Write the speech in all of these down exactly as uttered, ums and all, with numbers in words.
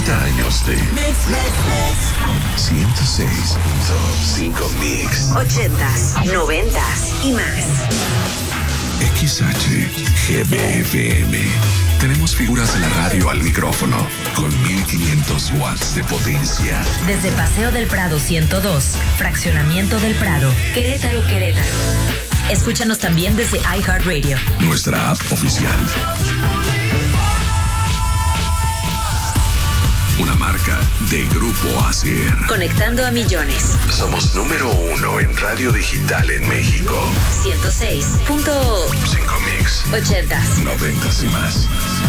treinta años de ciento seis punto cinco Mix. ochentas, noventas y más. X H G B F M. Tenemos figuras de la radio al micrófono con mil quinientos watts de potencia. Desde Paseo del Prado ciento dos, Fraccionamiento del Prado, Querétaro, Querétaro. Escúchanos también desde iHeartRadio. Nuestra app oficial. Una marca de Grupo Acer. Conectando a millones. Somos número uno en radio digital en México. ciento seis punto cinco Mix. ochentas. noventas y más.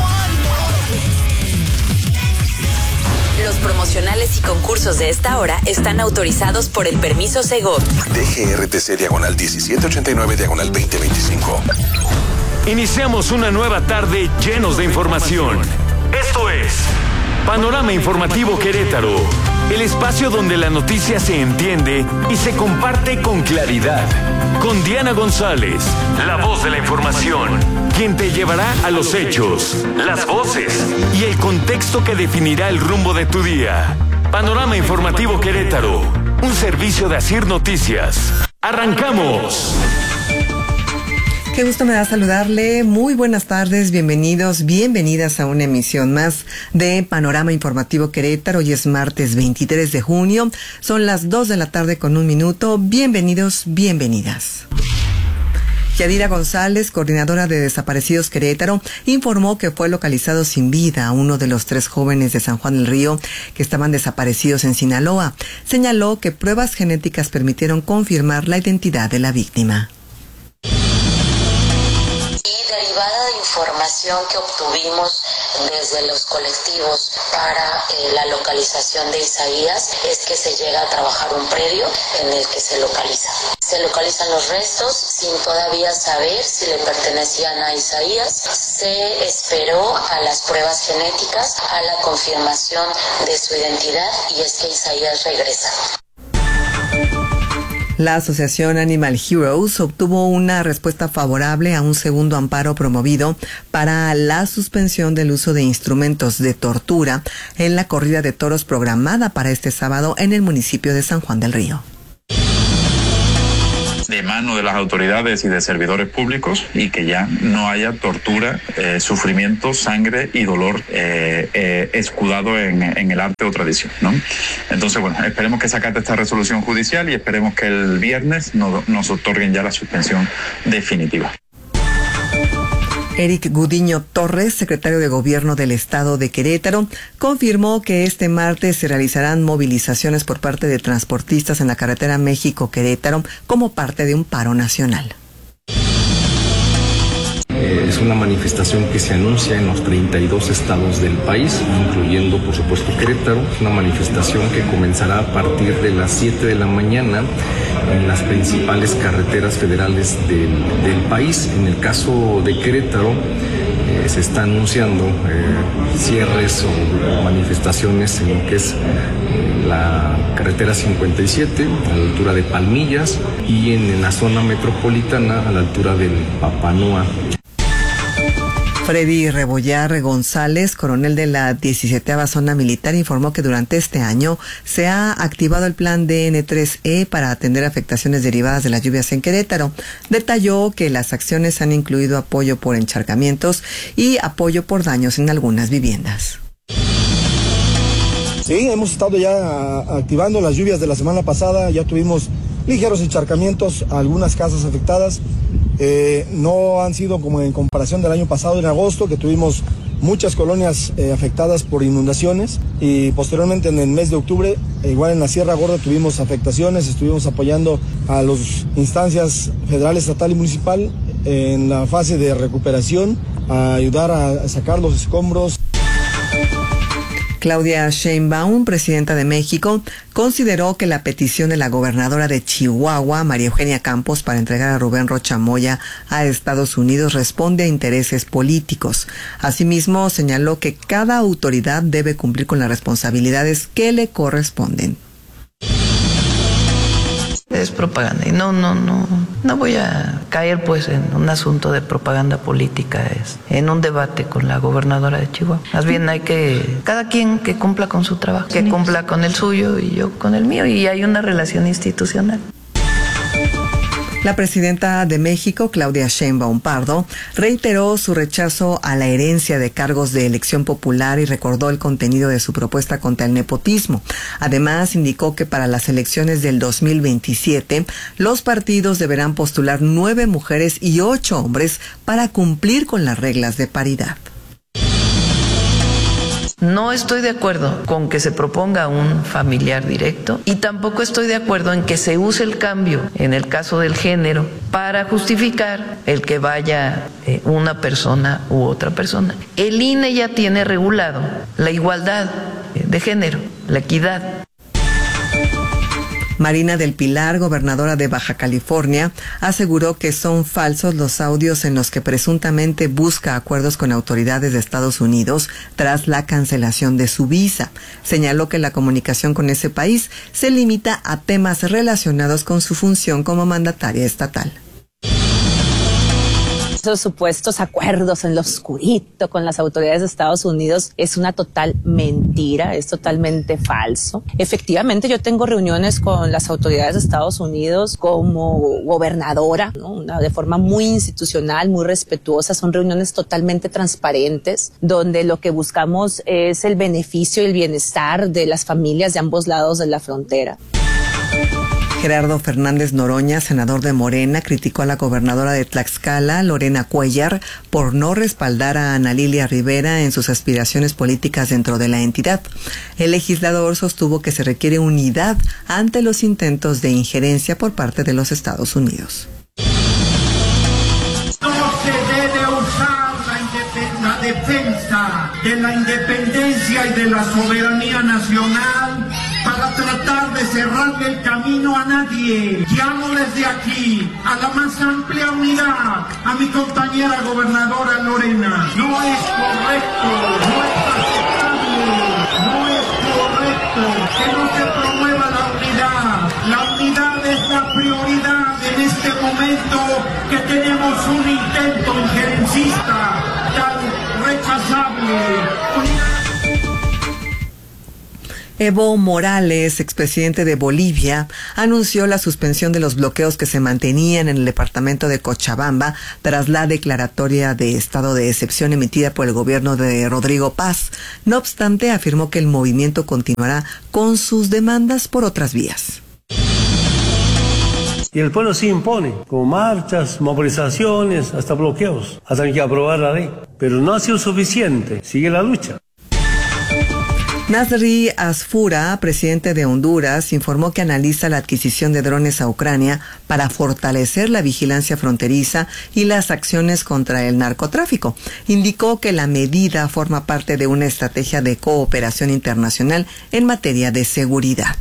Los promocionales y concursos de esta hora están autorizados por el permiso Segov. D G R T C diagonal diecisiete ochenta y nueve diagonal veinte veinticinco. Iniciamos una nueva tarde llenos de información. Esto es Panorama Informativo Querétaro, el espacio donde la noticia se entiende y se comparte con claridad. Con Diana González, la voz de la información, quien te llevará a los hechos, las voces y el contexto que definirá el rumbo de tu día. Panorama Informativo Querétaro, un servicio de Asir Noticias. ¡Arrancamos! Qué gusto me da saludarle. Muy buenas tardes, bienvenidos, bienvenidas a una emisión más de Panorama Informativo Querétaro. Hoy es martes veintitrés de junio, son las dos de la tarde con un minuto. Bienvenidos, bienvenidas. Yadira González, coordinadora de Desaparecidos Querétaro, informó que fue localizado sin vida a uno de los tres jóvenes de San Juan del Río que estaban desaparecidos en Sinaloa. Señaló que pruebas genéticas permitieron confirmar la identidad de la víctima. Derivada de información que obtuvimos desde los colectivos para eh, la localización de Isaías, es que se llega a trabajar un predio en el que se localiza. Se localizan los restos sin todavía saber si le pertenecían a Isaías. Se esperó a las pruebas genéticas, a la confirmación de su identidad, y es que Isaías regresa. La asociación Animal Heroes obtuvo una respuesta favorable a un segundo amparo promovido para la suspensión del uso de instrumentos de tortura en la corrida de toros programada para este sábado en el municipio de San Juan del Río. De mano de las autoridades y de servidores públicos, y que ya no haya tortura, eh, sufrimiento, sangre y dolor eh, eh, escudado en, en el arte o tradición, ¿no? Entonces, bueno, esperemos que se acate esta resolución judicial y esperemos que el viernes no, nos otorguen ya la suspensión definitiva. Eric Gudiño Torres, secretario de Gobierno del Estado de Querétaro, confirmó que este martes se realizarán movilizaciones por parte de transportistas en la carretera México-Querétaro como parte de un paro nacional. Eh, es una manifestación que se anuncia en los treinta y dos estados del país, incluyendo por supuesto Querétaro. Es una manifestación que comenzará a partir de las siete de la mañana en las principales carreteras federales del, del país. En el caso de Querétaro, eh, se está anunciando eh, cierres o manifestaciones en lo que es eh, la carretera cincuenta y siete, a la altura de Palmillas, y en, en la zona metropolitana, a la altura del Papanoa. Freddy Rebollar González, coronel de la diecisiete Zona Militar, informó que durante este año se ha activado el plan D N tres E para atender afectaciones derivadas de las lluvias en Querétaro. Detalló que las acciones han incluido apoyo por encharcamientos y apoyo por daños en algunas viviendas. Sí, hemos estado ya activando las lluvias de la semana pasada, ya tuvimos ligeros encharcamientos a algunas casas afectadas. Eh, no han sido como en comparación del año pasado, en agosto, que tuvimos muchas colonias eh, afectadas por inundaciones, y posteriormente en el mes de octubre, eh, igual en la Sierra Gorda tuvimos afectaciones. Estuvimos apoyando a las instancias federal, estatal y municipal en la fase de recuperación, a ayudar a sacar los escombros. Claudia Sheinbaum, presidenta de México, consideró que la petición de la gobernadora de Chihuahua, María Eugenia Campos, para entregar a Rubén Rocha Moya a Estados Unidos responde a intereses políticos. Asimismo, señaló que cada autoridad debe cumplir con las responsabilidades que le corresponden. Es propaganda y no, no, no, no voy a caer pues en un asunto de propaganda política, es en un debate con la gobernadora de Chihuahua. Más bien hay que, cada quien que cumpla con su trabajo, que cumpla con el suyo y yo con el mío, y hay una relación institucional. La presidenta de México, Claudia Sheinbaum Pardo, reiteró su rechazo a la herencia de cargos de elección popular y recordó el contenido de su propuesta contra el nepotismo. Además, indicó que para las elecciones del dos mil veintisiete, los partidos deberán postular nueve mujeres y ocho hombres para cumplir con las reglas de paridad. No estoy de acuerdo con que se proponga un familiar directo y tampoco estoy de acuerdo en que se use el cambio, en el caso del género, para justificar el que vaya eh, una persona u otra persona. El I N E ya tiene regulado la igualdad de género, la equidad. Marina del Pilar, gobernadora de Baja California, aseguró que son falsos los audios en los que presuntamente busca acuerdos con autoridades de Estados Unidos tras la cancelación de su visa. Señaló que la comunicación con ese país se limita a temas relacionados con su función como mandataria estatal. Esos supuestos acuerdos en lo oscurito con las autoridades de Estados Unidos es una total mentira, es totalmente falso. Efectivamente, yo tengo reuniones con las autoridades de Estados Unidos como gobernadora, ¿no? Una, de forma muy institucional, muy respetuosa. Son reuniones totalmente transparentes, donde lo que buscamos es el beneficio y el bienestar de las familias de ambos lados de la frontera. Gerardo Fernández Noroña, senador de Morena, criticó a la gobernadora de Tlaxcala, Lorena Cuellar, por no respaldar a Ana Lilia Rivera en sus aspiraciones políticas dentro de la entidad. El legislador sostuvo que se requiere unidad ante los intentos de injerencia por parte de los Estados Unidos. No se debe usar la, la defensa de la independencia y de la soberanía nacional para tratar de cerrarle el camino a nadie. Llamo desde aquí a la más amplia unidad a mi compañera gobernadora Lorena. No es correcto, no es aceptable, no es correcto que no se promueva la unidad. La unidad es la prioridad en este momento que tenemos un intento injerencista tan rechazable. Evo Morales, expresidente de Bolivia, anunció la suspensión de los bloqueos que se mantenían en el departamento de Cochabamba tras la declaratoria de estado de excepción emitida por el gobierno de Rodrigo Paz. No obstante, afirmó que el movimiento continuará con sus demandas por otras vías. Y el pueblo sí impone, con marchas, movilizaciones, hasta bloqueos, hasta que aprobar la ley. Pero no ha sido suficiente, sigue la lucha. Nasri Asfura, presidente de Honduras, informó que analiza la adquisición de drones a Ucrania para fortalecer la vigilancia fronteriza y las acciones contra el narcotráfico. Indicó que la medida forma parte de una estrategia de cooperación internacional en materia de seguridad.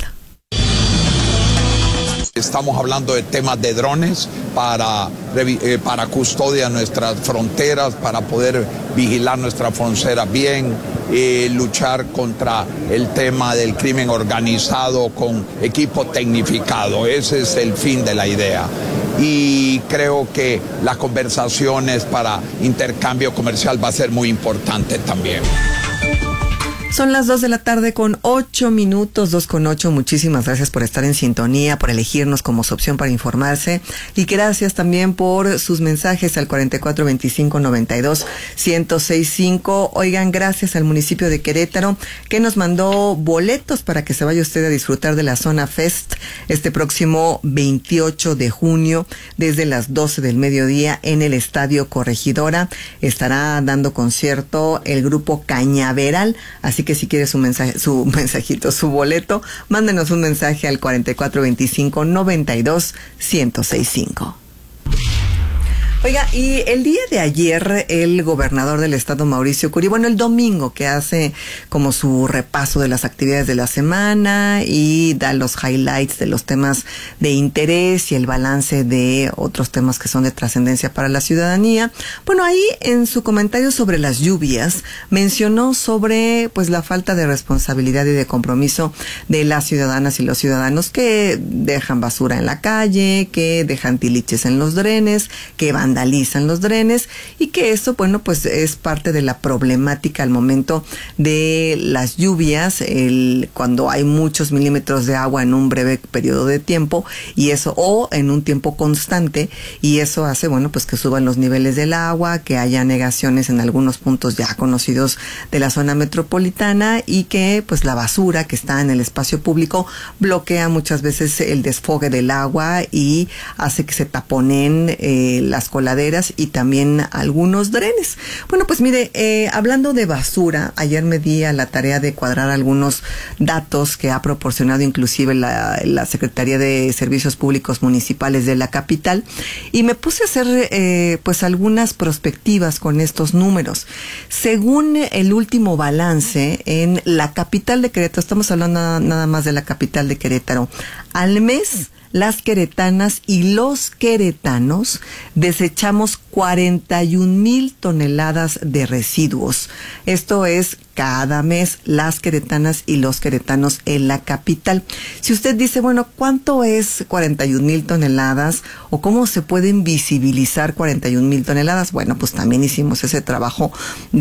Estamos hablando de temas de drones para, eh, para custodia de nuestras fronteras, para poder vigilar nuestras fronteras bien, eh, luchar contra el tema del crimen organizado con equipo tecnificado. Ese es el fin de la idea. Y creo que las conversaciones para intercambio comercial va a ser muy importante también. Son las dos de la tarde con ocho minutos, dos con ocho. Muchísimas gracias por estar en sintonía, por elegirnos como su opción para informarse. Y gracias también por sus mensajes al cuarenta y cuatro veinticinco noventa y dos ciento sesenta y cinco. Oigan, gracias al municipio de Querétaro que nos mandó boletos para que se vaya usted a disfrutar de la Zona Fest este próximo veintiocho de junio desde las doce del mediodía en el Estadio Corregidora. Estará dando concierto el grupo Cañaveral, así que si quiere su mensaje, su mensajito, su boleto, mándenos un mensaje al cuarenta y cuatro veinticinco noventa y dos ciento sesenta y cinco. Oiga, y el día de ayer el gobernador del estado, Mauricio Curi, bueno, el domingo, que hace como su repaso de las actividades de la semana y da los highlights de los temas de interés y el balance de otros temas que son de trascendencia para la ciudadanía. Bueno, ahí en su comentario sobre las lluvias mencionó sobre pues la falta de responsabilidad y de compromiso de las ciudadanas y los ciudadanos que dejan basura en la calle, que dejan tiliches en los drenes, que vandalizan los drenes y que eso, bueno, pues es parte de la problemática al momento de las lluvias, el, cuando hay muchos milímetros de agua en un breve periodo de tiempo y eso, o en un tiempo constante, y eso hace, bueno, pues que suban los niveles del agua, que haya anegaciones en algunos puntos ya conocidos de la zona metropolitana y que pues la basura que está en el espacio público bloquea muchas veces el desfogue del agua y hace que se taponen eh, las coladeras y también algunos drenes. Bueno, pues mire, eh, hablando de basura, ayer me di a la tarea de cuadrar algunos datos que ha proporcionado inclusive la, la Secretaría de Servicios Públicos Municipales de la capital y me puse a hacer eh, pues algunas prospectivas con estos números. Según el último balance en la capital de Querétaro, estamos hablando nada más de la capital de Querétaro, al mes las queretanas y los queretanos desechamos cuarenta y un mil toneladas de residuos. Esto es cada mes las queretanas y los queretanos en la capital. Si usted dice, bueno, ¿cuánto es cuarenta y un mil toneladas? ¿O cómo se pueden visibilizar cuarenta y un mil toneladas? Bueno, pues también hicimos ese trabajo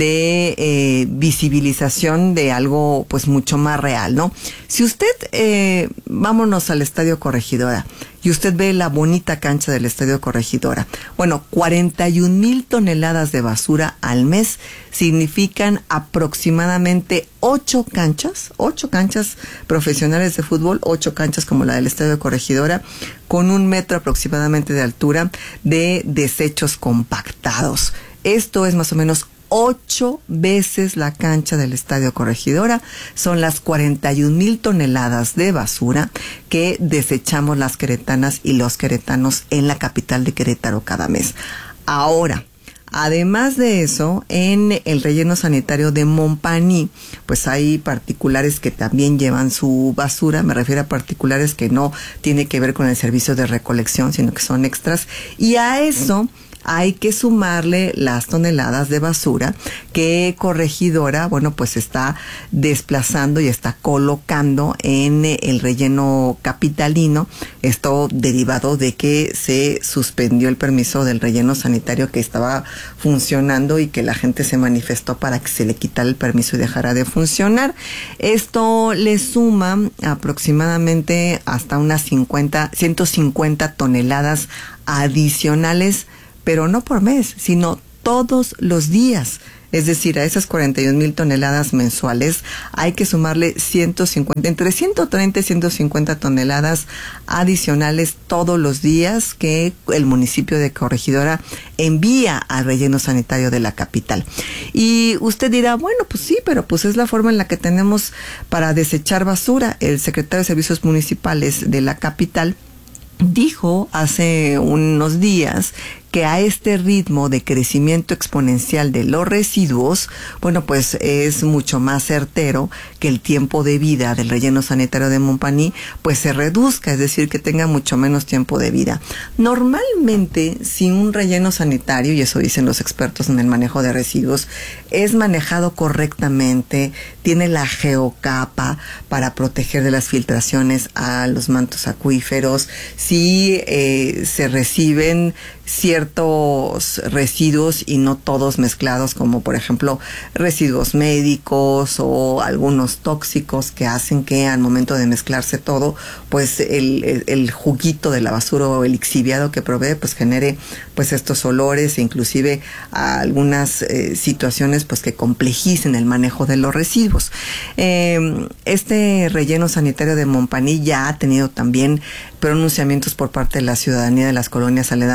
de eh, visibilización de algo pues mucho más real, ¿no? Si usted, eh, vámonos al Estadio Corregidora, y usted ve la bonita cancha del Estadio Corregidora. Bueno, cuarenta y un mil toneladas de basura al mes significan aproximadamente ocho canchas, ocho canchas profesionales de fútbol, ocho canchas como la del Estadio Corregidora, con un metro aproximadamente de altura de desechos compactados. Esto es más o menos ocho veces la cancha del Estadio Corregidora. Son las cuarenta y un mil toneladas de basura que desechamos las queretanas y los queretanos en la capital de Querétaro cada mes. Ahora, además de eso, en el relleno sanitario de Montpaní, pues hay particulares que también llevan su basura. Me refiero a particulares que no tiene que ver con el servicio de recolección, sino que son extras. Y a eso hay que sumarle las toneladas de basura que Corregidora, bueno, pues está desplazando y está colocando en el relleno capitalino. Esto derivado de que se suspendió el permiso del relleno sanitario que estaba funcionando y que la gente se manifestó para que se le quitara el permiso y dejara de funcionar. Esto le suma aproximadamente hasta unas cincuenta, ciento cincuenta toneladas adicionales, pero no por mes, sino todos los días. Es decir, a esas cuarenta y un mil toneladas mensuales hay que sumarle ciento cincuenta, entre ciento treinta y ciento cincuenta toneladas adicionales todos los días que el municipio de Corregidora envía al relleno sanitario de la capital. Y usted dirá, bueno, pues sí, pero pues es la forma en la que tenemos para desechar basura. El secretario de Servicios Municipales de la capital dijo hace unos días que a este ritmo de crecimiento exponencial de los residuos, bueno, pues es mucho más certero que el tiempo de vida del relleno sanitario de Montpaní pues se reduzca, es decir, que tenga mucho menos tiempo de vida. Normalmente, si un relleno sanitario, y eso dicen los expertos en el manejo de residuos, es manejado correctamente, tiene la geocapa para proteger de las filtraciones a los mantos acuíferos, si eh, se reciben ciertos residuos y no todos mezclados, como por ejemplo residuos médicos o algunos tóxicos que hacen que al momento de mezclarse todo, pues el, el, el juguito de la basura o el lixiviado que provee pues genere pues estos olores e inclusive algunas eh, situaciones pues que complejicen el manejo de los residuos. Eh, este relleno sanitario de Montpaní ya ha tenido también pronunciamientos por parte de la ciudadanía de las colonias aledañas, porque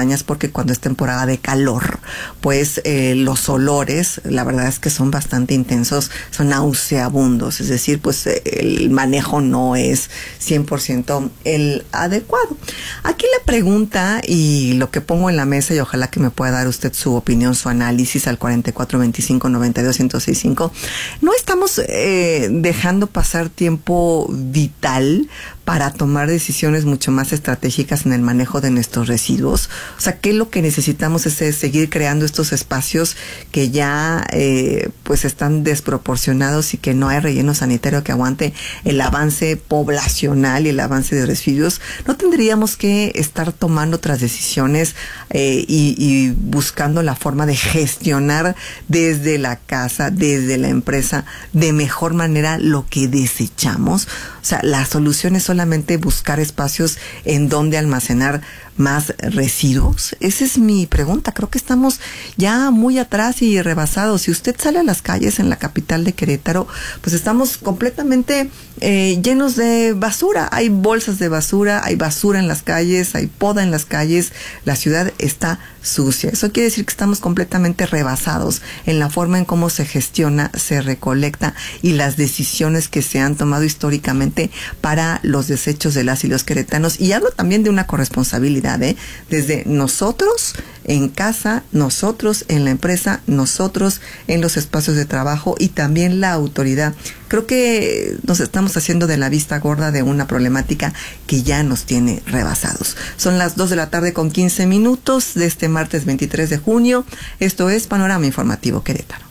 que cuando es temporada de calor, pues eh, los olores, la verdad es que son bastante intensos, son nauseabundos, es decir, pues eh, el manejo no es cien por ciento el adecuado. Aquí la pregunta y lo que pongo en la mesa, y ojalá que me pueda dar usted su opinión, su análisis al cuarenta y cuatro veinticinco noventa y dos ciento sesenta y cinco, ¿no estamos eh, dejando pasar tiempo vital para tomar decisiones mucho más estratégicas en el manejo de nuestros residuos? O sea, ¿qué es lo que necesitamos? Es, es seguir creando estos espacios que ya eh, pues están desproporcionados y que no hay relleno sanitario que aguante el avance poblacional y el avance de residuos. ¿No tendríamos que estar tomando otras decisiones eh, y, y buscando la forma de gestionar desde la casa, desde la empresa, de mejor manera lo que desechamos? O sea, la solución es solamente buscar espacios en donde almacenar más residuos. Esa es mi pregunta. Creo que estamos ya muy atrás y rebasados. Si usted sale a las calles en la capital de Querétaro, pues estamos completamente eh, llenos de basura. Hay bolsas de basura, hay basura en las calles, hay poda en las calles. La ciudad está sucia. Eso quiere decir que estamos completamente rebasados en la forma en cómo se gestiona, se recolecta y las decisiones que se han tomado históricamente para los desechos de las y los queretanos. Y hablo también de una corresponsabilidad, ¿eh? Desde nosotros en casa, nosotros en la empresa, nosotros en los espacios de trabajo y también la autoridad. Creo que nos estamos haciendo de la vista gorda de una problemática que ya nos tiene rebasados. Son las dos de la tarde con quince minutos de este martes veintitrés de junio. Esto es Panorama Informativo Querétaro.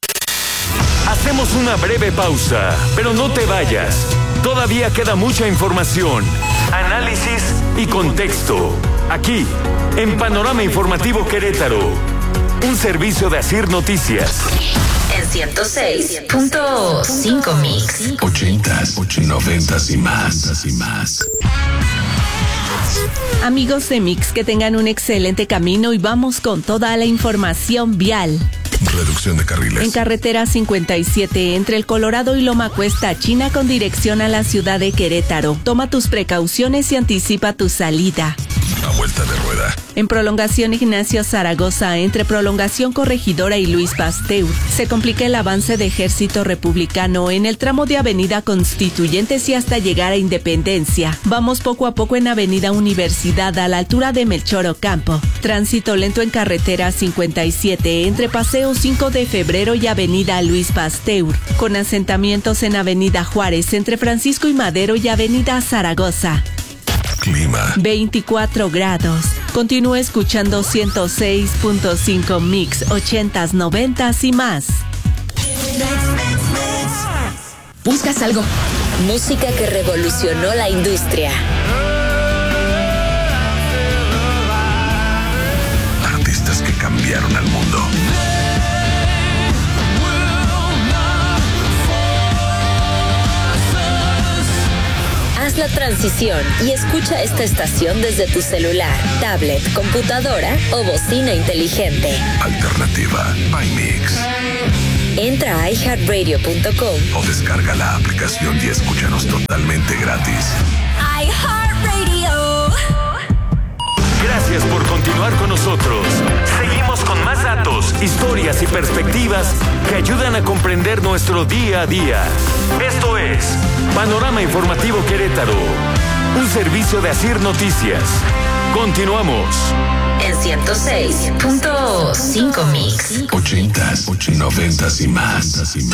Hacemos una breve pausa, pero no te vayas. Todavía queda mucha información, análisis y contexto. Aquí, en Panorama Informativo Querétaro, un servicio de Asir Noticias. En ciento seis punto cinco Mix. Ochentas, noventas y más, y más. Amigos de Mix, que tengan un excelente camino y vamos con toda la información vial. Reducción de carriles. En carretera cincuenta y siete, entre el Colorado y Loma Cuesta China con dirección a la ciudad de Querétaro. Toma tus precauciones y anticipa tu salida. A vuelta de rueda. En prolongación Ignacio Zaragoza, entre prolongación Corregidora y Luis Pasteur, se complica el avance de Ejército Republicano en el tramo de Avenida Constituyentes y hasta llegar a Independencia. Vamos poco a poco en Avenida Universidad a la altura de Melchor Ocampo. Tránsito lento en carretera cincuenta y siete, entre Paseo cinco de febrero y Avenida Luis Pasteur, con asentamientos en Avenida Juárez, entre Francisco y Madero y Avenida Zaragoza. Clima. veinticuatro grados. Continúa escuchando ciento seis punto cinco Mix, ochentas, noventas y más. ¿Buscas algo? Música que revolucionó la industria. Artistas que cambiaron al mundo. Haz la transición y escucha esta estación desde tu celular, tablet, computadora o bocina inteligente. Alternativa by Mix. Entra a i heart radio punto com o descarga la aplicación y escúchanos totalmente gratis. iHeartRadio. Gracias por continuar con nosotros. Seguimos con más datos, historias y perspectivas que ayudan a comprender nuestro día a día. Esto es Panorama Informativo Querétaro, un servicio de Asir Noticias. Continuamos. En ciento seis punto cinco Mix. Ochentas, noventas y más, y más.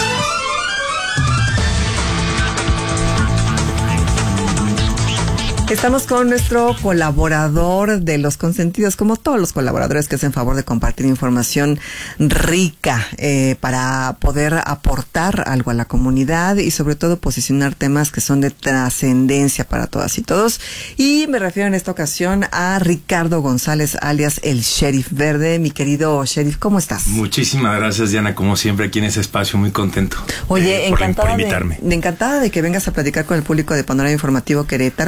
Estamos con nuestro colaborador de Los Consentidos, como todos los colaboradores que hacen favor de compartir información rica eh, para poder aportar algo a la comunidad y sobre todo posicionar temas que son de trascendencia para todas y todos. Y me refiero en esta ocasión a Ricardo González, alias el Sheriff Verde. Mi querido Sheriff, ¿cómo estás? Muchísimas gracias, Diana, como siempre aquí en ese espacio, muy contento. Oye, eh, por, encantada, por invitarme. De, de encantada de que vengas a platicar con el público de Panorama Informativo Querétaro.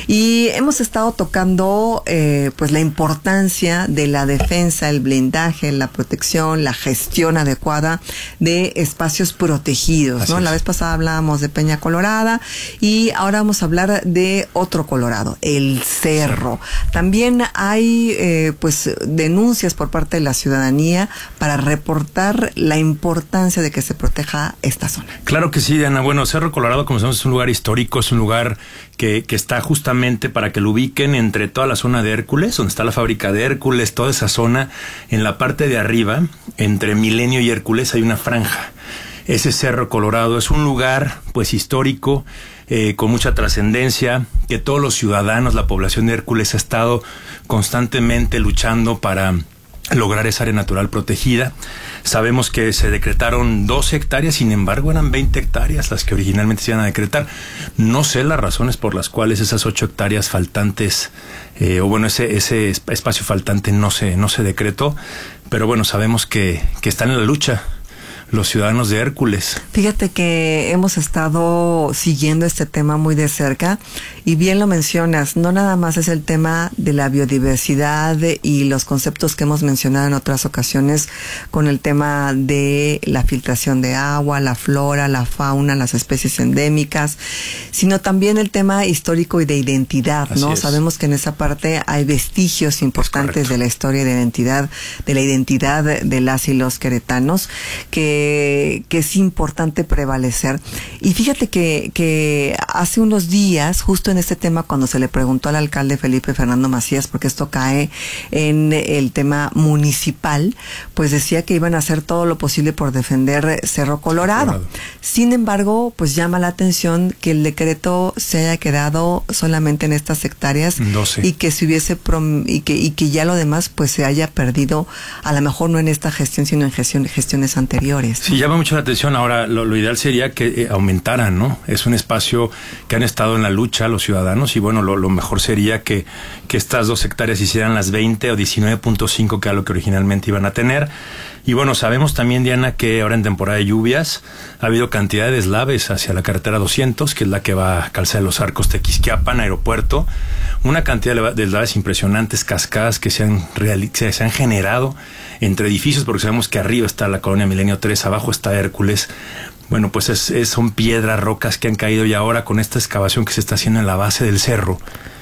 Y hemos estado tocando eh, pues la importancia de la defensa, el blindaje, la protección, la gestión adecuada de espacios protegidos, Así ¿no? Es. La vez pasada hablábamos de Peña Colorada y ahora vamos a hablar de otro Colorado, el Cerro. También hay eh, pues denuncias por parte de la ciudadanía para reportar la importancia de que se proteja esta zona. Claro que sí, Diana. Bueno, Cerro Colorado, como sabemos, es un lugar histórico, es un lugar que, que está justamente para que lo ubiquen entre toda la zona de Hércules, donde está la fábrica de Hércules, toda esa zona. En la parte de arriba, entre Milenio y Hércules, hay una franja. Ese Cerro Colorado es un lugar, pues, histórico, eh, con mucha trascendencia, que todos los ciudadanos, la población de Hércules ha estado constantemente luchando para lograr esa área natural protegida. Sabemos que se decretaron doce hectáreas, sin embargo eran veinte hectáreas las que originalmente se iban a decretar. No sé las razones por las cuales esas ocho hectáreas faltantes, eh, o bueno, ese, ese espacio faltante no se, no se decretó, pero bueno, sabemos que, que están en la lucha los ciudadanos de Hércules. Fíjate que hemos estado siguiendo este tema muy de cerca y bien lo mencionas, no nada más es el tema de la biodiversidad y los conceptos que hemos mencionado en otras ocasiones con el tema de la filtración de agua, la flora, la fauna, las especies endémicas, sino también el tema histórico y de identidad, ¿no? Así es. Sabemos que en esa parte hay vestigios importantes de la historia y de identidad, de la identidad de las y los queretanos, que que es importante prevalecer. Y fíjate que, que hace unos días, justo en este tema, cuando se le preguntó al alcalde Felipe Fernando Macías, porque esto cae en el tema municipal, pues decía que iban a hacer todo lo posible por defender Cerro Colorado. Colorado. Sin embargo, pues llama la atención que el decreto se haya quedado solamente en estas hectáreas doce. Y que se hubiese prom y que y que ya lo demás pues se haya perdido, a lo mejor no en esta gestión, sino en gestión, gestiones anteriores. Sí, llama mucho la atención. Ahora, lo, lo ideal sería que eh, aumentaran, ¿no? Es un espacio que han estado en la lucha los ciudadanos y bueno, lo, lo mejor sería que, que estas dos hectáreas hicieran las veinte o diecinueve punto cinco, que era lo que originalmente iban a tener. Y bueno, sabemos también, Diana, que ahora en temporada de lluvias ha habido cantidad de deslaves hacia la carretera doscientos, que es la que va a Calzada de los Arcos, Tequisquiapan, aeropuerto. Una cantidad de deslaves impresionantes, cascadas que se han, se, se han generado entre edificios, porque sabemos que arriba está la colonia Milenio tres, abajo está Hércules. Bueno, pues es, es, son piedras, rocas que han caído y ahora con esta excavación que se está haciendo en la base del cerro,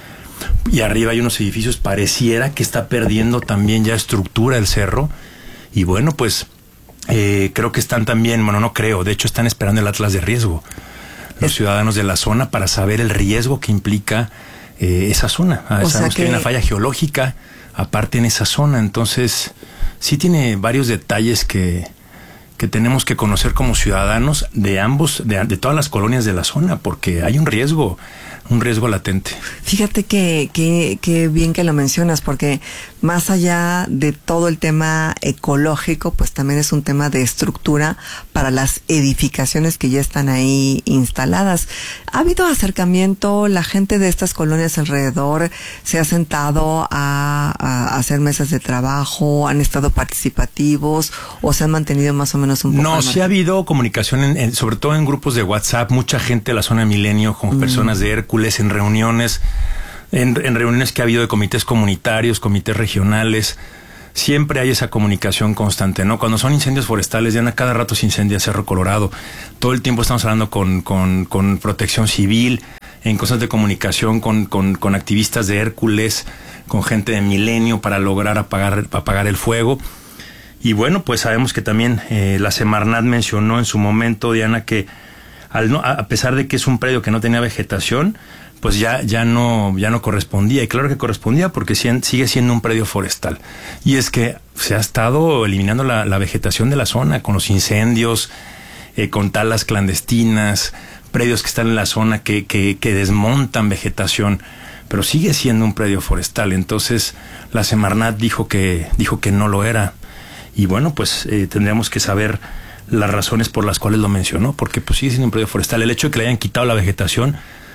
y arriba hay unos edificios, pareciera que está perdiendo también ya estructura el cerro. Y bueno, pues eh, creo que están también, bueno, no creo, de hecho están esperando el atlas de riesgo los es... ciudadanos de la zona para saber el riesgo que implica eh, esa zona. Ah, sabemos que... que hay una falla geológica aparte en esa zona, entonces sí tiene varios detalles que, que tenemos que conocer como ciudadanos de ambos, de, de todas las colonias de la zona, porque hay un riesgo, un riesgo latente. Fíjate que, que, que bien que lo mencionas, porque más allá de todo el tema ecológico, pues también es un tema de estructura para las edificaciones que ya están ahí instaladas. ¿Ha habido acercamiento? La gente de estas colonias alrededor se ha sentado a, a hacer mesas de trabajo, han estado participativos o se han mantenido más o menos un poco. No, sí ha habido comunicación, en, en, sobre todo en grupos de WhatsApp, mucha gente de la zona de Milenio con mm. personas de Hércules, en reuniones, en, en reuniones que ha habido de comités comunitarios, comités regionales. Siempre hay esa comunicación constante, ¿no? Cuando son incendios forestales, ya cada rato se incendia Cerro Colorado. Todo el tiempo estamos hablando con, con, con Protección Civil, en constante comunicación con, con, con activistas de Hércules, con gente de Milenio para lograr apagar, apagar el fuego. Y bueno, pues sabemos que también eh, la Semarnat mencionó en su momento, Diana, que al no, a pesar de que es un predio que no tenía vegetación, pues ya, ya no, ya no correspondía. Y claro que correspondía porque sigue siendo un predio forestal. Y es que se ha estado eliminando la, la vegetación de la zona con los incendios, eh, con talas clandestinas, predios que están en la zona que, que, que desmontan vegetación, pero sigue siendo un predio forestal. Entonces la Semarnat dijo que, dijo que no lo era. Y bueno, pues eh, tendríamos que saber las razones por las cuales lo mencionó, porque pues sigue siendo un predio forestal. El hecho de que le hayan quitado la vegetación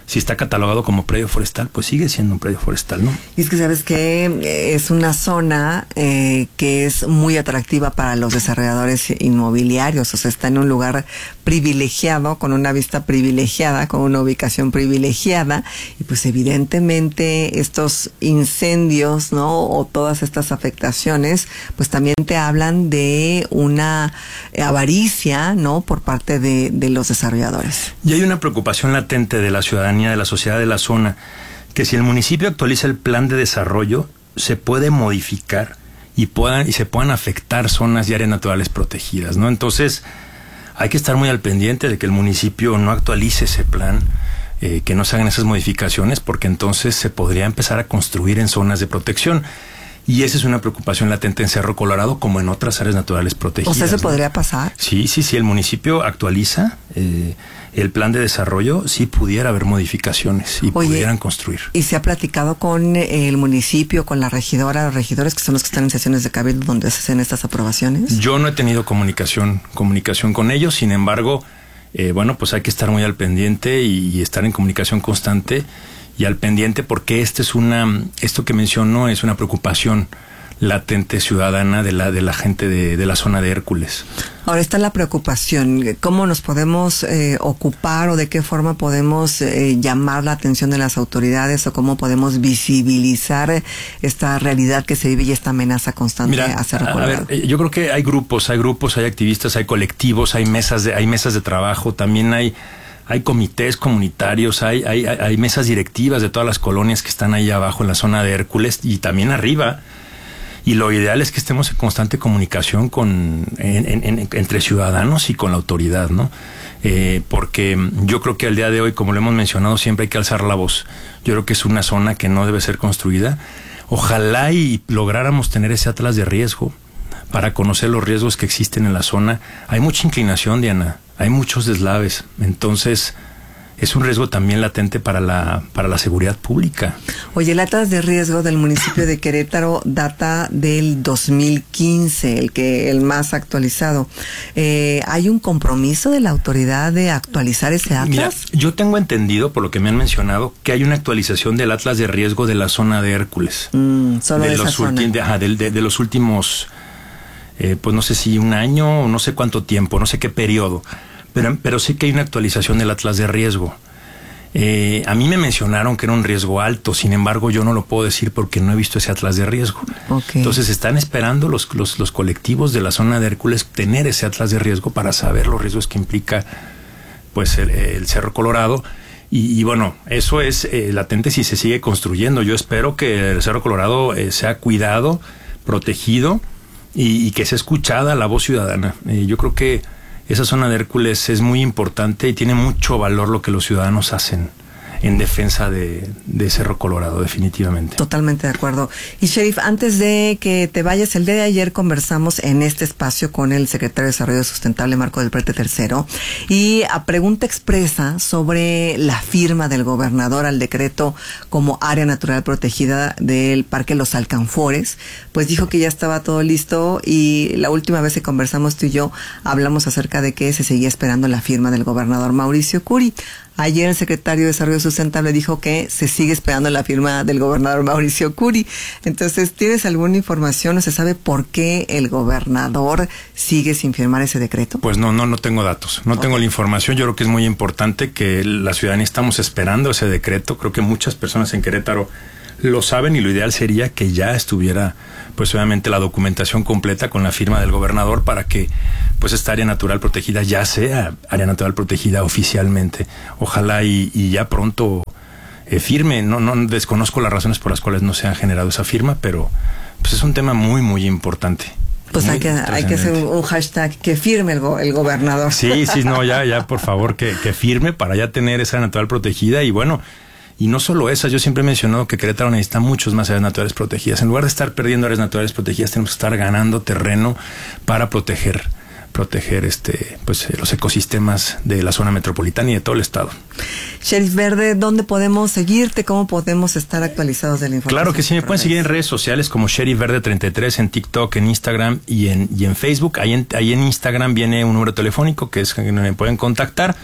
si está catalogado como predio forestal, pues sigue siendo un predio forestal, ¿no? Y es que sabes que es una zona eh, que es muy atractiva para los desarrolladores inmobiliarios, o sea, está en un lugar privilegiado, con una vista privilegiada, con una ubicación privilegiada, y pues evidentemente estos incendios, ¿no? O todas estas afectaciones, pues también te hablan de una avaricia, ¿no? Por parte de, de los desarrolladores. Y hay una preocupación latente de la ciudadanía, de la sociedad de la zona, que si el municipio actualiza el plan de desarrollo, se puede modificar y puedan y se puedan afectar zonas y áreas naturales protegidas, ¿no? Entonces, hay que estar muy al pendiente de que el municipio no actualice ese plan, eh, que no se hagan esas modificaciones, porque entonces se podría empezar a construir en zonas de protección. Y esa es una preocupación latente en Cerro Colorado, como en otras áreas naturales protegidas. O sea, ¿se ¿no? podría pasar? Sí, sí, sí. El municipio actualiza eh, el plan de desarrollo, sí pudiera haber modificaciones y Oye, pudieran construir. ¿Y se ha platicado con el municipio, con la regidora, los regidores que son los que están en sesiones de cabildo donde se hacen estas aprobaciones? Yo no he tenido comunicación, comunicación con ellos, sin embargo, eh, bueno, pues hay que estar muy al pendiente y, y estar en comunicación constante y al pendiente, porque este es una, esto que menciono es una preocupación latente ciudadana de la de la gente de, de la zona de Hércules. Ahora está la preocupación, ¿cómo nos podemos eh, ocupar o de qué forma podemos eh, llamar la atención de las autoridades o cómo podemos visibilizar esta realidad que se vive y esta amenaza constante Mira, a Cerro a, a Colorado? ver, yo creo que hay grupos, hay grupos, hay activistas, hay colectivos, hay mesas de, hay mesas de trabajo, también hay Hay comités comunitarios, hay, hay, hay mesas directivas de todas las colonias que están ahí abajo en la zona de Hércules y también arriba. Y lo ideal es que estemos en constante comunicación con en, en, en, entre ciudadanos y con la autoridad, ¿no? Eh, porque yo creo que al día de hoy, como lo hemos mencionado, siempre hay que alzar la voz. Yo creo que es una zona que no debe ser construida. Ojalá y lográramos tener ese atlas de riesgo para conocer los riesgos que existen en la zona. Hay mucha inclinación, Diana. Hay muchos deslaves, entonces es un riesgo también latente para la para la seguridad pública. Oye, el atlas de riesgo del municipio de Querétaro data del dos mil quince, el que el más actualizado. Eh, ¿Hay un compromiso de la autoridad de actualizar ese atlas? Mira, yo tengo entendido, por lo que me han mencionado, que hay una actualización del atlas de riesgo de la zona de Hércules. Mm, solo de, de, los esa zona. De, ajá, de, de, de los últimos, eh, pues no sé si un año o no sé cuánto tiempo, no sé qué periodo. Pero, pero sí que hay una actualización del atlas de riesgo. Eh, a mí me mencionaron que era un riesgo alto, sin embargo yo no lo puedo decir porque no he visto ese atlas de riesgo. Okay. Entonces están esperando los, los, los colectivos de la zona de Hércules tener ese atlas de riesgo para saber los riesgos que implica pues el, el Cerro Colorado. Y, y bueno, eso es eh, latente si se sigue construyendo. Yo espero que el Cerro Colorado eh, sea cuidado, protegido y, y que sea escuchada la voz ciudadana. Eh, yo creo que esa zona de Hércules es muy importante y tiene mucho valor lo que los ciudadanos hacen en defensa de, de Cerro Colorado, definitivamente. Totalmente de acuerdo. Y Sheriff, antes de que te vayas, el día de ayer conversamos en este espacio con el secretario de Desarrollo Sustentable, Marco del Prete tercero, y a pregunta expresa sobre la firma del gobernador al decreto como área natural protegida del Parque Los Alcanfores, pues dijo que ya estaba todo listo y la última vez que conversamos tú y yo hablamos acerca de que se seguía esperando la firma del gobernador Mauricio Curi. Ayer el secretario de Desarrollo Sustentable dijo que se sigue esperando la firma del gobernador Mauricio Curi. Entonces, ¿tienes alguna información o se sabe por qué el gobernador sigue sin firmar ese decreto? Pues no, no, no tengo datos, no okay. tengo la información. Yo creo que es muy importante que la ciudadanía estamos esperando ese decreto. Creo que muchas personas en Querétaro lo saben y lo ideal sería que ya estuviera, pues obviamente, la documentación completa con la firma del gobernador para que pues esta área natural protegida ya sea área natural protegida oficialmente. Ojalá y, y ya pronto eh, firme. No, no desconozco las razones por las cuales no se ha generado esa firma, pero pues es un tema muy, muy importante. Pues hay que, hay que hacer un hashtag que firme el, go, el gobernador. Sí, sí, no, ya, ya, por favor, que, que firme para ya tener esa área natural protegida. Y bueno, y no solo esas, yo siempre he mencionado que Querétaro necesita muchos más áreas naturales protegidas. En lugar de estar perdiendo áreas naturales protegidas, tenemos que estar ganando terreno para proteger, proteger este, pues los ecosistemas de la zona metropolitana y de todo el estado. Sheriff Verde, ¿dónde podemos seguirte? ¿Cómo podemos estar actualizados de la información? Claro que sí, me pueden seguir en redes sociales como Sheriff Verde treinta y tres, en TikTok, en Instagram y en, y en Facebook. Ahí en, ahí en Instagram viene un número telefónico que es que me pueden contactar.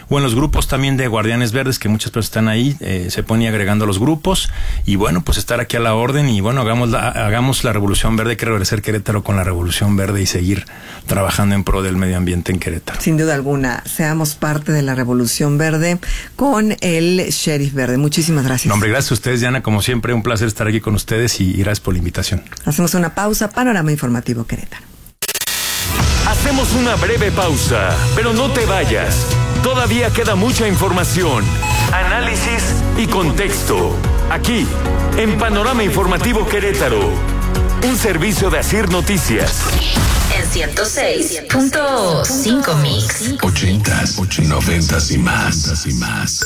o en los grupos también de Guardianes Verdes, que muchas personas están ahí, eh, se ponen agregando a los grupos, y bueno, pues estar aquí a la orden, y bueno, hagamos la, hagamos la Revolución Verde, hay que regresar Querétaro con la Revolución Verde y seguir trabajando en pro del medio ambiente en Querétaro. Sin duda alguna, seamos parte de la Revolución Verde con el Sheriff Verde. Muchísimas gracias. No, hombre, gracias a ustedes, Diana, como siempre, un placer estar aquí con ustedes y, y gracias por la invitación. Hacemos una pausa, Panorama Informativo Querétaro. Hacemos una breve pausa, pero no te vayas. Todavía queda mucha información, análisis y contexto. Aquí, en Panorama Informativo Querétaro, un servicio de Asir Noticias. En ciento seis punto cinco Mix. Ochentas, noventas y más, y más.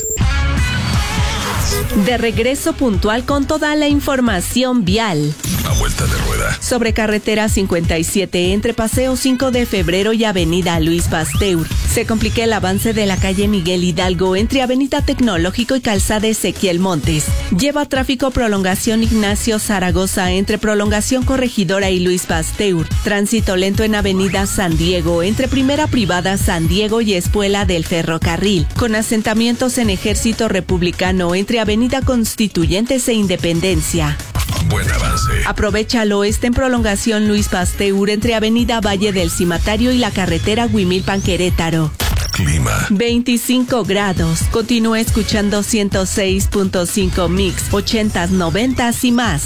De regreso puntual con toda la información vial. A vuelta de rueda. Sobre carretera cincuenta y siete entre Paseo cinco de Febrero y Avenida Luis Pasteur. Se complica el avance de la calle Miguel Hidalgo entre Avenida Tecnológico y Calzada Ezequiel Montes. Lleva tráfico prolongación Ignacio Zaragoza entre Prolongación Corregidora y Luis Pasteur. Tránsito lento en Avenida San Diego entre Primera Privada San Diego y Espuela del Ferrocarril. Con asentamientos en Ejército Republicano entre Avenida Constituyentes e Independencia. Buen avance. Aprovecha al oeste en Prolongación Luis Pasteur entre Avenida Valle del Cimatario y la carretera Huimilpan Querétaro. Clima. veinticinco grados. Continúa escuchando ciento seis punto cinco Mix, ochentas, noventas y más.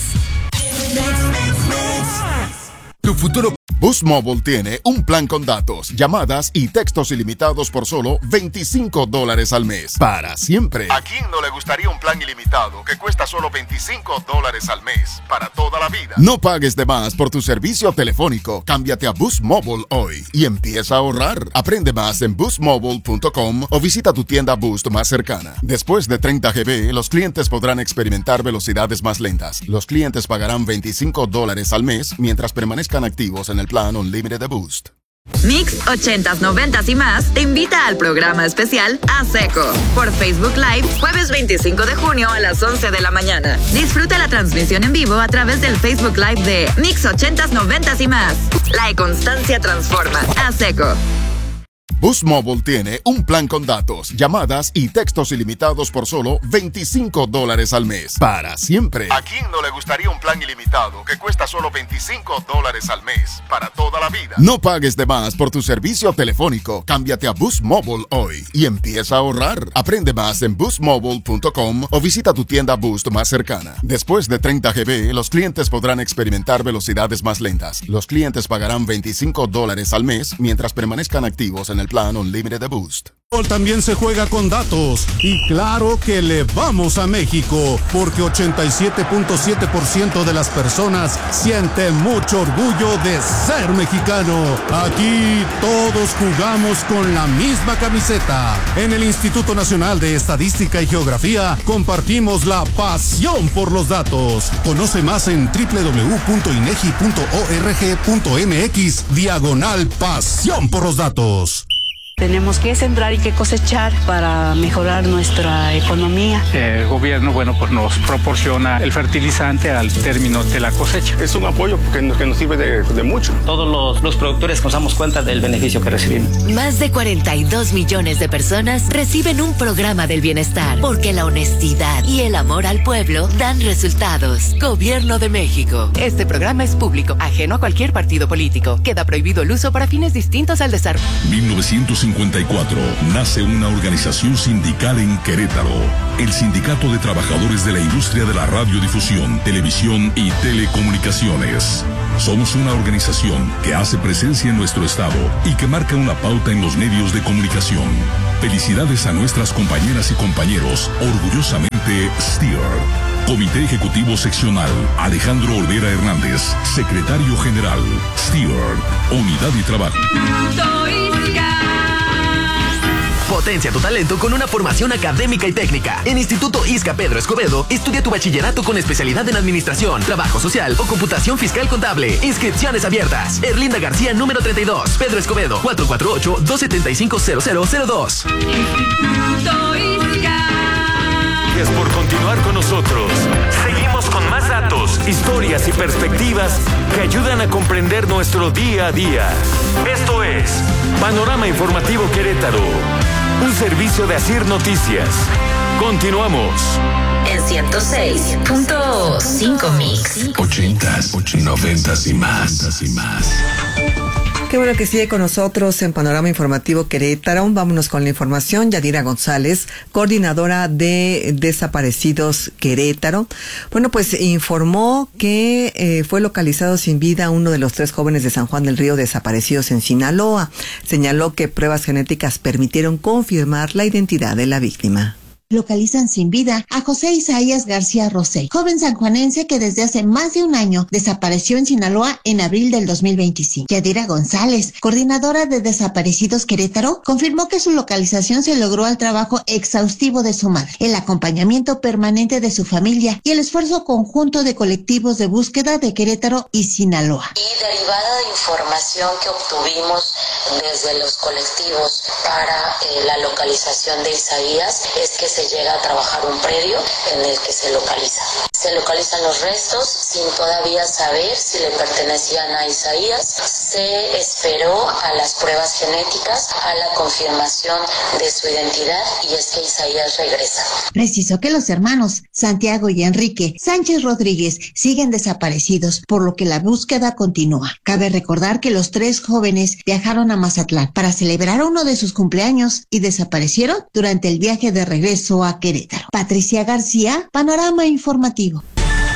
Tu futuro. Boost Mobile tiene un plan con datos, llamadas y textos ilimitados por solo veinticinco dólares al mes. Para siempre. ¿A quién no le gustaría un plan ilimitado que cuesta solo veinticinco dólares al mes? Para toda la vida. No pagues de más por tu servicio telefónico. Cámbiate a Boost Mobile hoy y empieza a ahorrar. Aprende más en boost mobile punto com o visita tu tienda Boost más cercana. Después de treinta gigabytes, los clientes podrán experimentar velocidades más lentas. Los clientes pagarán veinticinco dólares al mes mientras permanezcan activos en el plan Unlimited de Boost. Mix ochentas, noventas y más te invita al programa especial A Seco por Facebook Live jueves veinticinco de junio a las once de la mañana. Disfruta la transmisión en vivo a través del Facebook Live de Mix ochentas, noventas y más. La constancia transforma. A Seco. Boost Mobile tiene un plan con datos, llamadas y textos ilimitados por solo veinticinco dólares al mes. Para siempre. ¿A quién no le gustaría un plan ilimitado que cuesta solo veinticinco dólares al mes? Para toda la vida. No pagues de más por tu servicio telefónico. Cámbiate a Boost Mobile hoy y empieza a ahorrar. Aprende más en boost mobile punto com o visita tu tienda Boost más cercana. Después de treinta gigabytes, los clientes podrán experimentar velocidades más lentas. Los clientes pagarán veinticinco dólares al mes mientras permanezcan activos en el plan Unlimited de Boost. También se juega con datos y claro que le vamos a México porque ochenta y siete punto siete por ciento de las personas sienten mucho orgullo de ser mexicano. Aquí todos jugamos con la misma camiseta. En el Instituto Nacional de Estadística y Geografía compartimos la pasión por los datos. Conoce más en doble u doble u doble u punto inegi punto org punto mx diagonal pasión por los datos. Tenemos que sembrar y que cosechar para mejorar nuestra economía. El gobierno, bueno, pues nos proporciona el fertilizante al término de la cosecha. Es un apoyo que nos, que nos sirve de, de mucho. Todos los, los productores nos damos cuenta del beneficio que recibimos. Más de cuarenta y dos millones de personas reciben un programa del bienestar porque la honestidad y el amor al pueblo dan resultados. Gobierno de México. Este programa es público, ajeno a cualquier partido político. Queda prohibido el uso para fines distintos al desarrollo. mil novecientos cincuenta y cuatro nace una organización sindical en Querétaro, el Sindicato de Trabajadores de la Industria de la Radiodifusión, Televisión y Telecomunicaciones. Somos una organización que hace presencia en nuestro estado y que marca una pauta en los medios de comunicación. Felicidades a nuestras compañeras y compañeros, orgullosamente Steer. Comité Ejecutivo Seccional, Alejandro Olvera Hernández. Secretario General, Steer. Unidad y Trabajo. Potencia tu talento con una formación académica y técnica. En Instituto Isca Pedro Escobedo, estudia tu bachillerato con especialidad en Administración, Trabajo Social o Computación Fiscal Contable. Inscripciones abiertas. Erlinda García, número treinta y dos. Pedro Escobedo, cuatro cuatro ocho, dos siete cinco, cero cero cero dos. Instituto Isca. Gracias por continuar con nosotros. Seguimos con más datos, historias y perspectivas que ayudan a comprender nuestro día a día. Esto es Panorama Informativo Querétaro, un servicio de Asir Noticias. Continuamos. En ciento seis punto cinco Mix. Ochentas, noventas y más. y más. Qué bueno que sigue con nosotros en Panorama Informativo Querétaro. Vámonos con la información. Yadira González, coordinadora de Desaparecidos Querétaro. Bueno, pues informó que eh, fue localizado sin vida uno de los tres jóvenes de San Juan del Río desaparecidos en Sinaloa. Señaló que pruebas genéticas permitieron confirmar la identidad de la víctima. Localizan sin vida a José Isaías García Rosell, joven sanjuanense que desde hace más de un año desapareció en Sinaloa en abril del dos mil veinticinco. Yadira González, coordinadora de Desaparecidos Querétaro, confirmó que su localización se logró al trabajo exhaustivo de su madre, el acompañamiento permanente de su familia y el esfuerzo conjunto de colectivos de búsqueda de Querétaro y Sinaloa. Y derivada de información que obtuvimos desde los colectivos para eh, la localización de Isaías, es que se llega a trabajar un predio en el que se localiza. Se localizan los restos sin todavía saber si le pertenecían a Isaías. Se esperó a las pruebas genéticas, a la confirmación de su identidad, y es que Isaías regresa. Precisó que los hermanos Santiago y Enrique Sánchez Rodríguez siguen desaparecidos, por lo que la búsqueda continúa. Cabe recordar que los tres jóvenes viajaron a Mazatlán para celebrar uno de sus cumpleaños y desaparecieron durante el viaje de regreso a Querétaro. Patricia García, Panorama Informativo.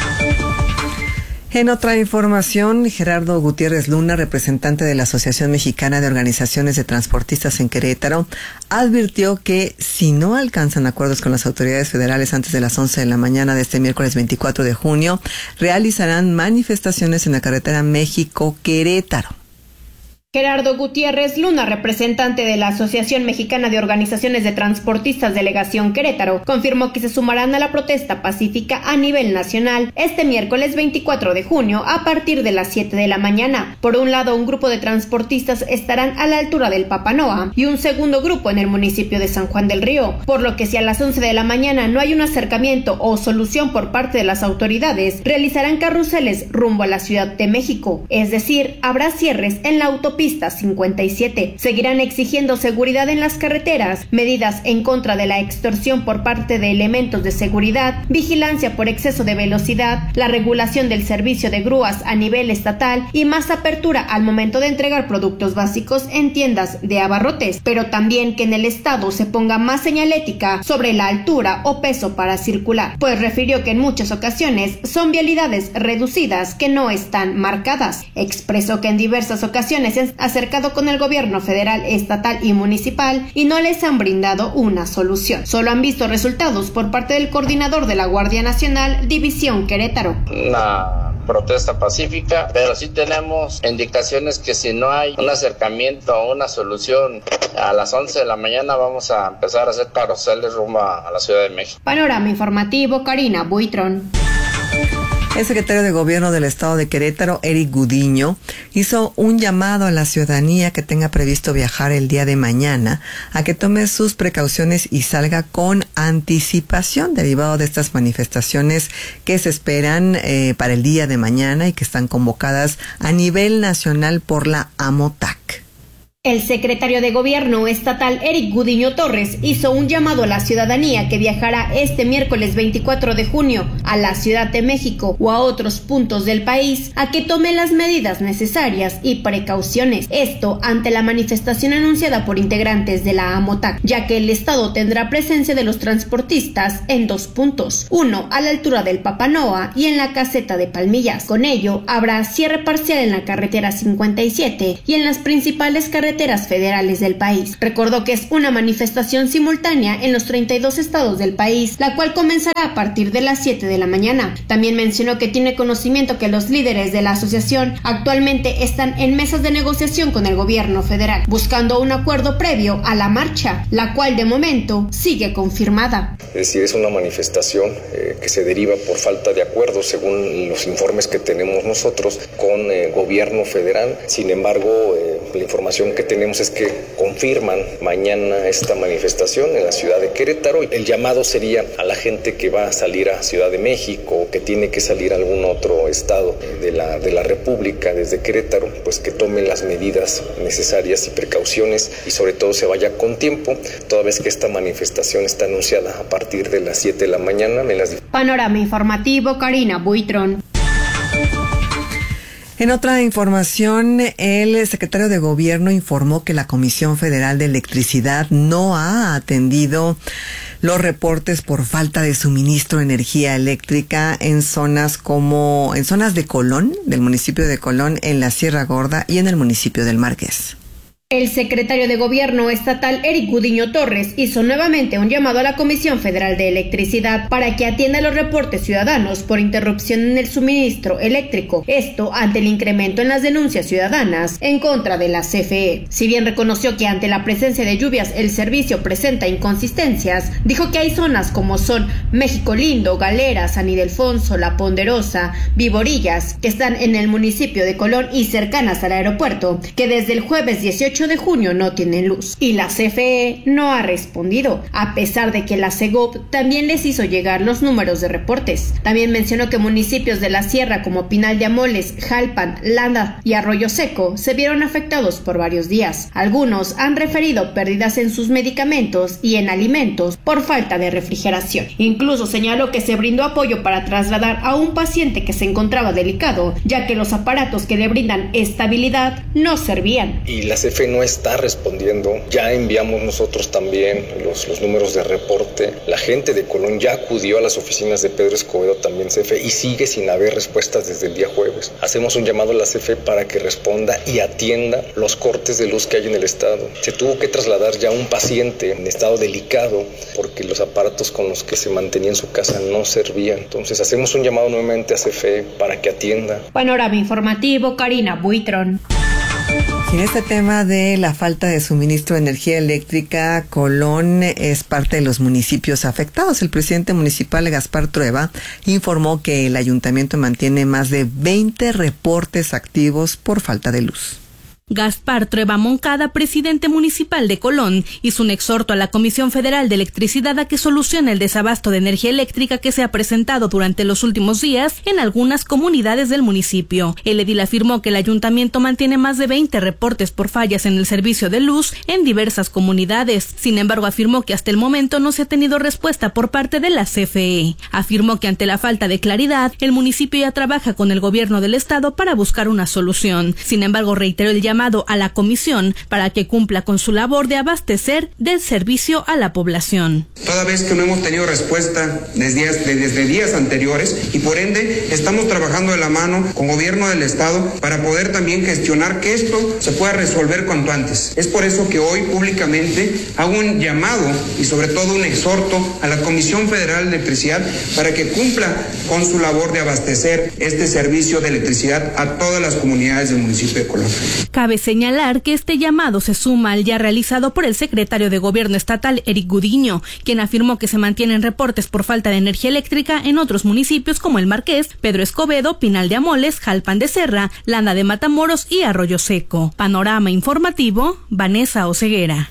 En otra información, Gerardo Gutiérrez Luna, representante de la Asociación Mexicana de Organizaciones de Transportistas en Querétaro, advirtió que si no alcanzan acuerdos con las autoridades federales antes de las once de la mañana de este miércoles veinticuatro de junio, realizarán manifestaciones en la carretera México-Querétaro. Gerardo Gutiérrez Luna, representante de la Asociación Mexicana de Organizaciones de Transportistas Delegación Querétaro, confirmó que se sumarán a la protesta pacífica a nivel nacional este miércoles veinticuatro de junio a partir de las siete de la mañana. Por un lado, un grupo de transportistas estarán a la altura del Papanoa y un segundo grupo en el municipio de San Juan del Río, por lo que si a las once de la mañana no hay un acercamiento o solución por parte de las autoridades, realizarán carruseles rumbo a la Ciudad de México, es decir, habrá cierres en la autopista cincuenta y siete. Seguirán exigiendo seguridad en las carreteras, medidas en contra de la extorsión por parte de elementos de seguridad, vigilancia por exceso de velocidad, la regulación del servicio de grúas a nivel estatal y más apertura al momento de entregar productos básicos en tiendas de abarrotes, pero también que en el estado se ponga más señalética sobre la altura o peso para circular, pues refirió que en muchas ocasiones son vialidades reducidas que no están marcadas. Expresó que en diversas ocasiones se han acercado con el gobierno federal, estatal y municipal y no les han brindado una solución. Solo han visto resultados por parte del coordinador de la Guardia Nacional, División Querétaro. Una protesta pacífica, pero sí tenemos indicaciones que si no hay un acercamiento o una solución a las once de la mañana vamos a empezar a hacer carruseles rumbo a la Ciudad de México. Panorama Informativo, Karina Buitrón. El secretario de Gobierno del Estado de Querétaro, Eric Gudiño, hizo un llamado a la ciudadanía que tenga previsto viajar el día de mañana a que tome sus precauciones y salga con anticipación derivado de estas manifestaciones que se esperan eh, para el día de mañana y que están convocadas a nivel nacional por la AMOTAC. El secretario de Gobierno estatal, Eric Gudiño Torres, hizo un llamado a la ciudadanía que viajará este miércoles veinticuatro de junio a la Ciudad de México o a otros puntos del país a que tome las medidas necesarias y precauciones. Esto ante la manifestación anunciada por integrantes de la AMOTAC, ya que el Estado tendrá presencia de los transportistas en dos puntos, uno a la altura del Papanoa y en la caseta de Palmillas. Con ello, habrá cierre parcial en la carretera cincuenta y siete y en las principales carreteras federales del país. Recordó que es una manifestación simultánea en los treinta y dos estados del país, la cual comenzará a partir de las siete de la mañana. También mencionó que tiene conocimiento que los líderes de la asociación actualmente están en mesas de negociación con el gobierno federal, buscando un acuerdo previo a la marcha, la cual de momento sigue confirmada. Es decir, es una manifestación eh, que se deriva por falta de acuerdo, según los informes que tenemos nosotros, con el eh, gobierno federal. Sin embargo, eh, la información que tenemos es que confirman mañana esta manifestación en la ciudad de Querétaro. El llamado sería a la gente que va a salir a Ciudad de México o que tiene que salir a algún otro estado de la, de la República desde Querétaro, pues que tome las medidas necesarias y precauciones y sobre todo se vaya con tiempo, toda vez que esta manifestación está anunciada a partir de las siete de la mañana. En las... Panorama informativo, Karina Buitrón. En otra información, el secretario de Gobierno informó que la Comisión Federal de Electricidad no ha atendido los reportes por falta de suministro de energía eléctrica en zonas como en zonas de Colón, del municipio de Colón, en la Sierra Gorda y en el municipio del Marqués. El secretario de Gobierno estatal, Eric Gudiño Torres, hizo nuevamente un llamado a la Comisión Federal de Electricidad para que atienda los reportes ciudadanos por interrupción en el suministro eléctrico, esto ante el incremento en las denuncias ciudadanas en contra de la C F E. Si bien reconoció que ante la presencia de lluvias el servicio presenta inconsistencias, dijo que hay zonas como son México Lindo, Galera, San Ildefonso, La Ponderosa, Viborillas, que están en el municipio de Colón y cercanas al aeropuerto, que desde el jueves dieciocho de junio no tienen luz, y la C F E no ha respondido, a pesar de que la Segov también les hizo llegar los números de reportes. También mencionó que municipios de la sierra como Pinal de Amoles, Jalpan, Landa y Arroyo Seco se vieron afectados por varios días. Algunos han referido pérdidas en sus medicamentos y en alimentos por falta de refrigeración. Incluso señaló que se brindó apoyo para trasladar a un paciente que se encontraba delicado, ya que los aparatos que le brindan estabilidad no servían. Y la C F E no está respondiendo. Ya enviamos nosotros también los, los números de reporte. La gente de Colón ya acudió a las oficinas de Pedro Escobedo, también C F E, y sigue sin haber respuestas desde el día jueves. Hacemos un llamado a la C F E para que responda y atienda los cortes de luz que hay en el estado. Se tuvo que trasladar ya un paciente en estado delicado porque los aparatos con los que se mantenía en su casa no servían. Entonces hacemos un llamado nuevamente a C F E para que atienda. Panorama informativo, Karina Buitrón. Y en este tema de la falta de suministro de energía eléctrica, Colón es parte de los municipios afectados. El presidente municipal, Gaspar Trueba, informó que el ayuntamiento mantiene más de veinte reportes activos por falta de luz. Gaspar Trueba Moncada, presidente municipal de Colón, hizo un exhorto a la Comisión Federal de Electricidad a que solucione el desabasto de energía eléctrica que se ha presentado durante los últimos días en algunas comunidades del municipio. El edil afirmó que el ayuntamiento mantiene más de veinte reportes por fallas en el servicio de luz en diversas comunidades. Sin embargo, afirmó que hasta el momento no se ha tenido respuesta por parte de la C F E. Afirmó que ante la falta de claridad, el municipio ya trabaja con el gobierno del estado para buscar una solución. Sin embargo, reiteró el llamado a la comisión para que cumpla con su labor de abastecer del servicio a la población. Toda vez que no hemos tenido respuesta desde días, desde días anteriores y por ende estamos trabajando de la mano con gobierno del estado para poder también gestionar que esto se pueda resolver cuanto antes. Es por eso que hoy públicamente hago un llamado y sobre todo un exhorto a la Comisión Federal de Electricidad para que cumpla con su labor de abastecer este servicio de electricidad a todas las comunidades del municipio de Colón. Cabe señalar que este llamado se suma al ya realizado por el secretario de Gobierno estatal, Eric Gudiño, quien afirmó que se mantienen reportes por falta de energía eléctrica en otros municipios como el Marqués, Pedro Escobedo, Pinal de Amoles, Jalpan de Serra, Landa de Matamoros y Arroyo Seco. Panorama informativo, Vanessa Oseguera.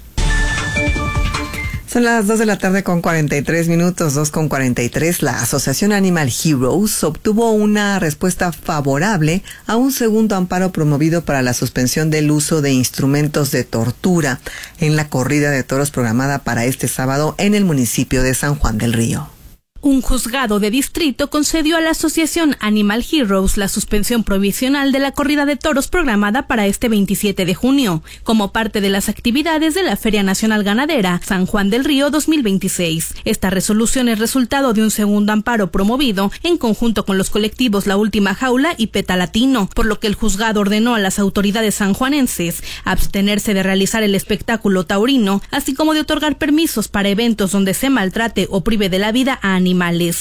Son las dos de la tarde con cuarenta y tres minutos, dos con cuarenta y tres. La Asociación Animal Heroes obtuvo una respuesta favorable a un segundo amparo promovido para la suspensión del uso de instrumentos de tortura en la corrida de toros programada para este sábado en el municipio de San Juan del Río. Un juzgado de distrito concedió a la Asociación Animal Heroes la suspensión provisional de la corrida de toros programada para este veintisiete de junio, como parte de las actividades de la Feria Nacional Ganadera San Juan del Río dos mil veintiséis. Esta resolución es resultado de un segundo amparo promovido en conjunto con los colectivos La Última Jaula y Peta Latino, por lo que el juzgado ordenó a las autoridades sanjuanenses abstenerse de realizar el espectáculo taurino, así como de otorgar permisos para eventos donde se maltrate o prive de la vida a animales.